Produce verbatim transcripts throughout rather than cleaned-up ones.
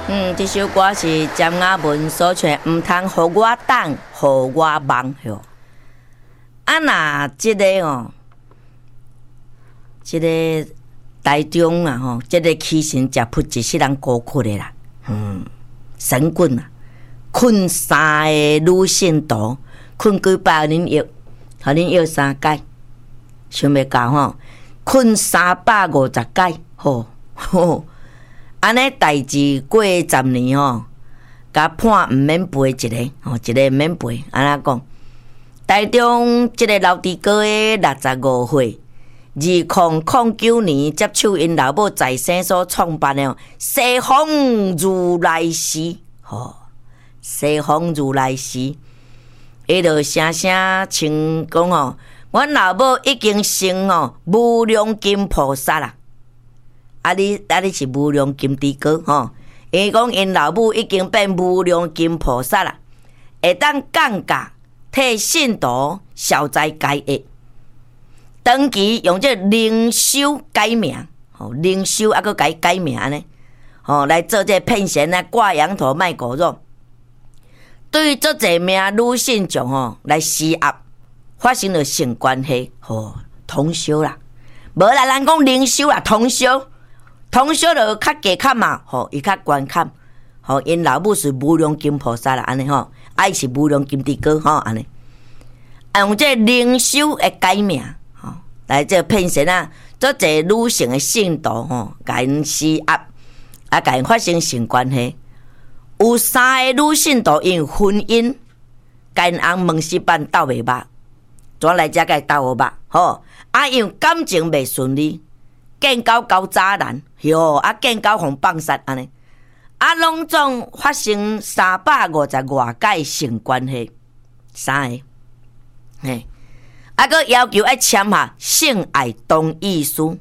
嗯，这首歌是詹雅文所唱，唔通互我等，互我梦哟。啊，那即个哦，即个台中啊吼，即个起身食扑一世人孤苦的啦，嗯，神棍啊，困三个女性徒，困几百年药，互恁药三解，想袂到吼，困三百五十解，吼吼。安尼代志过十年吼，甲判毋免赔一个，吼一个毋免赔。安怎讲？台中即个老弟哥诶，六十五岁，二零零九年接手因老母在生所创办诶西方如来寺，吼西方如来寺，伊就声声称讲吼，阮老母已經成吼无量金菩薩啦。啊你啊你是无量金地哥吼，伊讲因老母已经变无量金菩萨啦，会当降价替信徒消灾解厄，长期用这灵修改名，吼灵修啊，搁改改名安尼，吼来做这骗钱啊，挂羊头卖狗肉，对于足侪名女信众吼来施压，发生了性关系，吼通宵啦，无啦，咱讲灵修啦，通宵。通宵就较低坎嘛，吼，伊较悬坎，吼，因老母是无量金菩萨啦，安尼吼，爱是无量金地哥吼，安尼，用这灵修的改名，吼，来这骗神啊，做这女性的信徒吼，甲因施压，啊，甲因发生性关系，有三个女信徒因婚姻，甲因翁问死办斗袂捌，怎来遮甲伊斗好捌，吼，啊，因感情袂顺利。见狗狗渣男，哟啊见狗互放杀安尼，啊拢总发生三百五十外解性关系，三个，嘿，啊个要求要签下性爱同意书，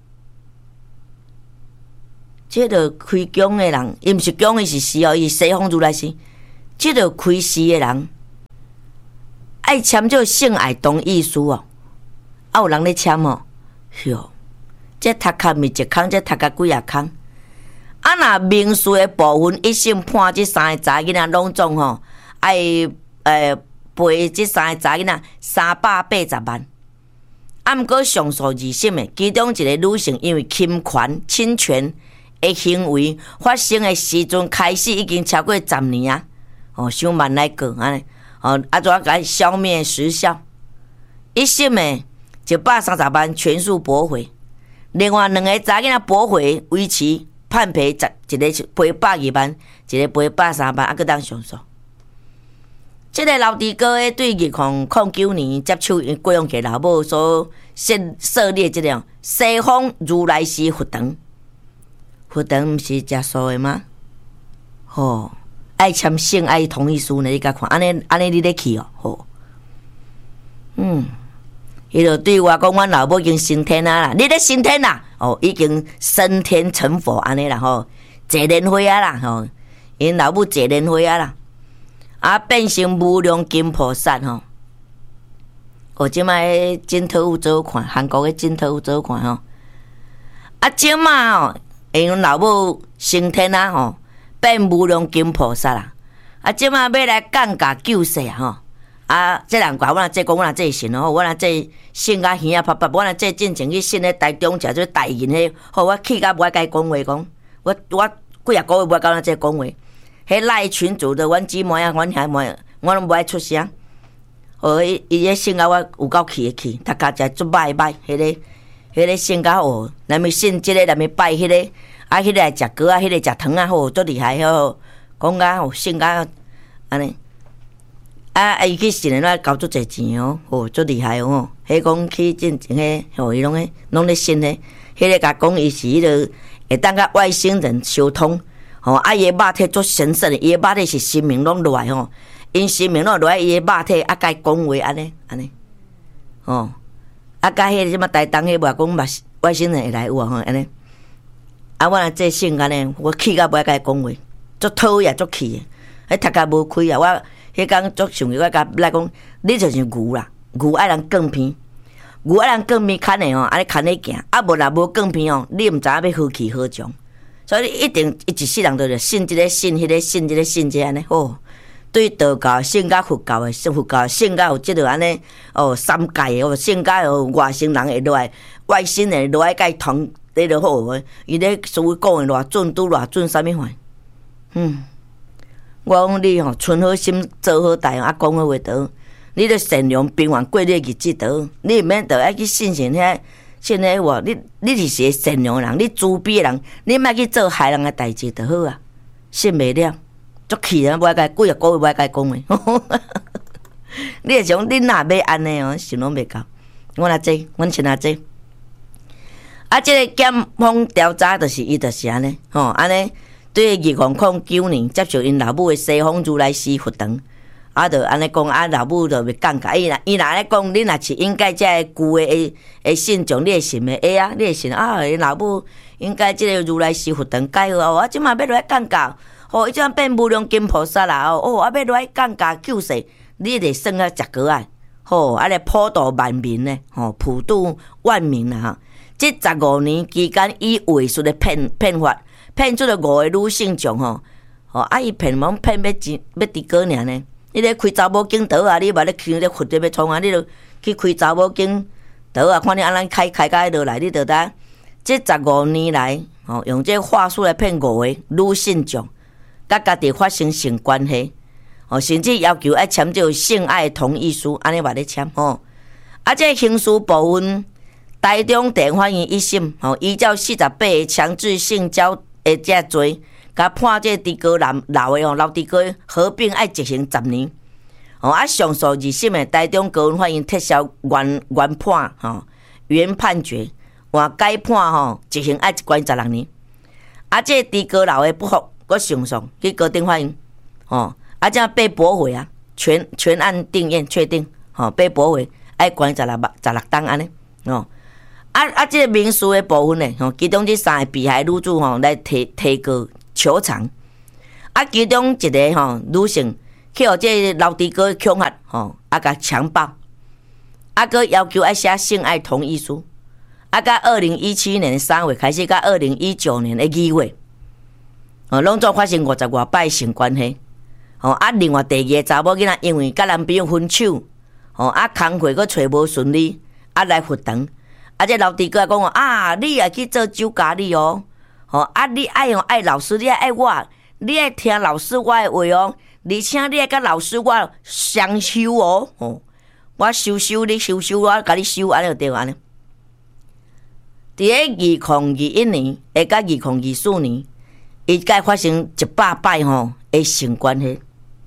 这个开讲的人，伊毋是讲的是死哦，伊西方如来是，这个开示的人，爱签这性爱同意书哦，啊有人咧签哦，哟。这读卡咪一空，这读甲几啊空。啊，若民事的部分一审判这三个查囡仔拢总吼，爱诶赔这三个查囡仔三百八十万。啊，毋过上诉二审的，其中一个女性因为侵权、侵权的行为发生的时阵开始，已经超过十年啊！哦，想慢来过安尼，哦，啊，怎甲消灭时效？一审的一百三十万全数驳回。另外两个查囡仔驳回维持判赔十，一个赔百二万，一个赔百三万，啊，搁当上诉。这个老弟哥诶，对二零零九年接手因贵阳给老母所设设立这种西方如来寺佛堂，佛堂毋是食素的吗？吼，爱签性爱同意书呢？你甲看，安尼安尼你咧去哦，吼，嗯。伊就对我讲，阮老母已经升天啊啦，你咧升天啦？哦，已经升天成佛安尼啦吼，坐莲花啊啦吼，因老母坐莲花啊啦，啊变成无量金菩萨吼。哦，即摆镜头有做看，韩国的镜头有做看吼。啊，即摆哦，因阮老母升天啊吼，变无量金菩萨啦。啊，即摆要来降价救世啊吼。啊！这人怪我若这讲，我若这信哦，我若这信甲耳啊啪啪，我若这进前去信咧台中食做台银迄，好我气甲无爱甲伊讲话讲，我我几啊个月无爱甲咱这讲话，迄赖群主的阮姊妹啊，阮兄妹，我拢无爱出声。哦，伊伊迄信甲我有够气的气，大家食足歹歹，迄个迄个信甲哦，咱咪信即个，咱咪拜迄个，啊，迄个来食糕啊，迄个食糖啊，好足厉害吼，讲甲哦信甲安尼。啊！伊去信咧，交足侪钱哦，吼，足厉害哦！迄讲去进前迄，吼，伊拢咧，拢咧信咧。迄个甲讲伊是迄个会当甲外星人相通，吼！啊，伊个肉体足神圣的，伊个肉体是生命拢落来吼，因生命拢落来伊个肉体，啊，甲伊讲话安尼，安尼，吼！啊，甲迄个什么台东迄话讲嘛，外星人会来有啊吼，安尼。啊，我若这性安尼，我气甲无爱甲伊讲话，足讨厌足气的，迄读甲无开啊，我。迄工足想我甲来讲，你就是牛啦，牛爱人更偏，牛爱人更偏牵的哦，安尼牵你行，啊无若无更偏哦，你毋知影要何去何从， 所以一定一世人都着信即个信迄个信即个信即安尼吼。对道教信甲佛教诶，佛教信甲有即落安尼哦三界哦，信甲有外星人会落来，外星人落来甲伊同迄落好，伊咧所谓讲诶偌准拄偌准啥物款？嗯，我讲你吼，存好心，做好代，啊讲好话倒，你咧善良平凡过你诶日子倒，你毋免着爱去信信遐信迄话，你你是个善良诶人，你慈悲诶人，你莫去做害人诶代志就好啊，信袂了。足气啊！无爱甲几啊个月无爱甲伊讲话，你会想你若要安尼哦，想拢袂到。我若这，阮亲阿这，啊，即个检方调查就是伊就是安尼，吼，安尼对二零零九年接受因老母的西方如来师佛堂，啊，就安尼讲，啊，老母就袂降价。伊若伊若安尼讲，你若是应该遮个旧的诶诶信众，你会信诶？会啊，你会信啊？因老母应该即个如来师佛堂改好啊，即马要落来降价。哦，伊种变无量金菩萨啦！哦，哦，啊，要落来降价救世，你得算啊食果啊！吼，啊，来普渡万民呢！吼，普渡万民啦！哈，即十五年期间，以伪术的骗骗法，骗出了五个女性众吼，吼，啊，伊骗蒙骗要钱要伫果尔呢？你咧开查某间倒啊？你嘛咧去咧佛咧要创啊？你著去开查某间倒啊？看你安怎开开到迄落来，你著呾即十五年来，吼，用这话术来骗五个女性众。甲家己发生性关系，哦，甚至要求爱签这性爱同意书，安尼话咧签吼。啊，这刑事部分，台中地法院一审，吼，依照四十八个强制性交的这罪，甲判这地哥男老的哦，老地哥合并爱执行十年。哦，啊，上诉二审的台中高等法院撤销原原判，吼，原判决，换改判吼执行爱一关十六年。啊，这地哥老的不服。我上诉去高等法院，哦，啊，这被驳回啊，全全案定验确定，哦，被驳回，爱关十六十六档安尼，哦，啊啊，这个民事的部分呢，吼，其中这三个被害女主吼来提提告求偿，啊，其中一个吼女性去互这老弟哥恐吓，吼，啊，甲强暴，啊，佮要求爱写性爱同意书，啊，甲二零一七年三月开始，甲二零一九年的二月。哦，拢总发生五十外摆性关系。哦，啊，另外第二个查某囡仔因为甲男朋友分手，哦，啊，工课佫找无顺利，啊，来佛堂，啊，这老弟佫讲啊，你也去做酒家哩哦，哦，啊，你爱用爱老师，你爱爱我，你爱听老师我的话哦，而且你爱甲老师我相修哦，哦，我收收你收收，我甲你收安尼就对安尼。伫咧二零二一年，下甲二零二四年。伊甲发生一百摆吼的性关系，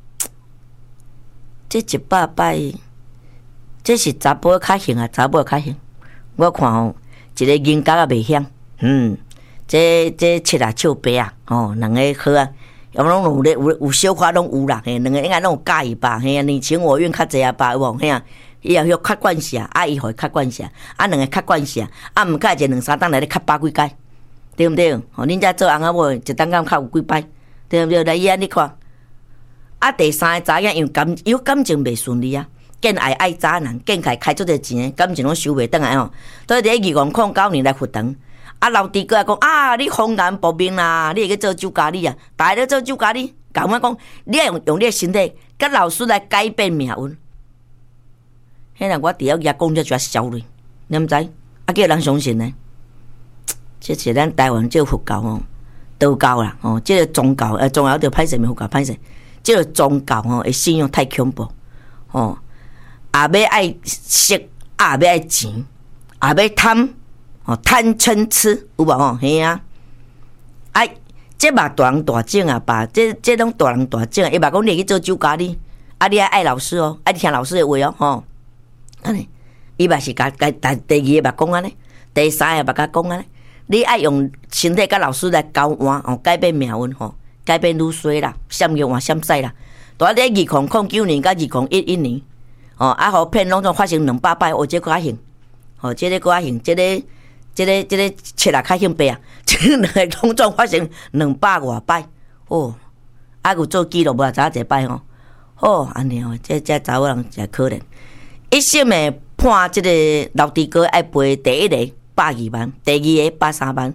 这一百摆，这是查甫较行啊，查某较行。我看吼，一个人格也袂险，嗯，这这七啊笑八啊，吼，两个好啊，要拢有咧有有小可拢有啦，嘿，两个应该拢有介意吧，嘿啊，你情我愿较济啊吧，有无嘿啊？伊也许较惯势啊，啊伊互伊较惯势，啊两个较惯势，啊毋过一两三档来咧较百几届。对毋对？吼，恁遮做翁仔某一当敢较有几摆，对毋对？来伊安尼看，啊，第三个查囝因感有感情袂顺利啊，见爱爱渣男，见开开出个钱，感情拢收袂转来吼。所以伫二零零九年来佛堂，啊，老弟哥讲啊，你红颜薄命啦，你会去做酒家哩啊？大家咧做酒家哩，讲我讲，你要用用你的身体，甲老师来改变命运。迄人我伫遐讲遮就笑咧，你毋知？啊，叫人相信呢？这是咱台湾这个佛教哦，道教啦哦，这个宗教呃，宗教就歹势，咪佛教歹势。这个宗教哦，的信用太恐怖哦，也要爱色，也要爱钱，也要贪哦，贪嗔痴有无吼？嘿啊，哎，这嘛大人大种啊，爸，这这种大人大种，伊嘛讲你去做酒家哩，啊，你爱爱老师哦，爱听老师的话哦，吼，安尼，伊嘛是甲甲第第二个嘛讲安尼，第三个嘛甲讲安尼。你爱用身体甲老师来交换哦，改变命运吼，改变愈衰啦，闪耀换闪驶啦。大伫二零零九年甲二零一一年，哦，啊，互骗拢总发生两百摆，哦，这个较行，哦，这个个较行，这个、这个、这个七啊较行八啊，这两个拢总发生两百外摆，哦，啊，有做记录无？查一摆吼，哦，安尼哦，这这查某人真可怜。一审的判这个老弟哥爱赔第一个。百二万，第二个百三万，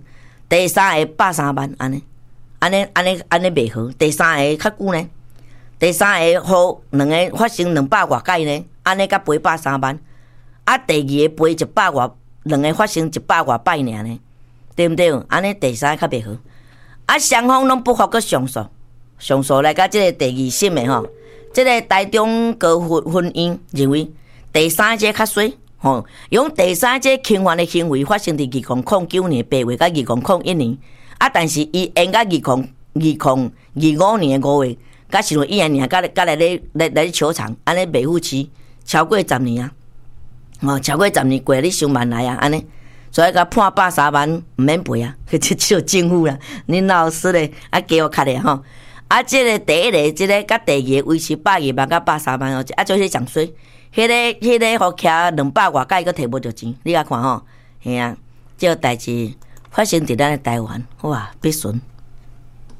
第三个百三万安尼，安尼安尼安尼袂好。第三个较久呢，第三个互两个发生两百外届呢，安尼才赔百三万。啊，第二个赔一百外，两个发生一百外摆尔呢，对毋对？安尼第三个较袂好。啊，双方拢不发个上诉，上诉来甲即个第二审的吼，即、这个台中高分分院认为第三者较衰。吼，用第三者侵犯的行为发生伫二零零九年八月，甲二零零一年，啊，但是伊延到二零二零二五年五月，甲是用一年年，甲甲来咧来来球场，安尼袂付期超过十年啊！哦，超过十年过你上万来啊，安尼，所以甲判百三万毋免赔啊，即只有政府啦，恁老师咧啊加我卡咧吼，啊，即、這個第一个，即、這個甲第二个维持百二万甲百三万哦，啊，就是上水。迄、那個、迄、那個，互徛兩百外屆，佫摕無着錢，你甲看吼，嘿啊，即個代志發生佇咱誒台灣，哇，必順。